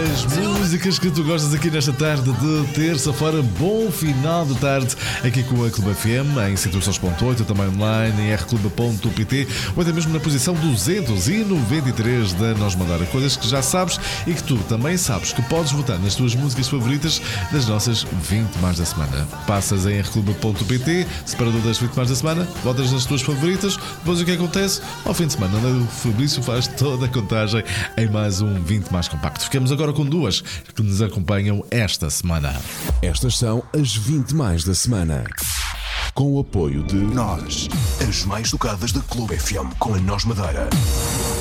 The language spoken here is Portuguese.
As músicas que tu gostas aqui nesta tarde de terça-feira. Bom final de tarde aqui com a Clube FM em 102.8, também online em rclube.pt ou até mesmo na posição 293 da Nós Mandar. Coisas que já sabes e que tu também sabes que podes votar nas tuas músicas favoritas das nossas 20 mais da semana. Passas em rclube.pt, separador das 20 mais da semana, votas nas tuas favoritas. Depois o que acontece? Ao fim de semana, o Fabrício faz toda a contagem em mais um 20 mais compacto. Ficamos agora com duas que nos acompanham esta semana. Estas são as 20 mais da semana. Com o apoio de Nós, as mais tocadas da Clube FM com a Nós Madeira.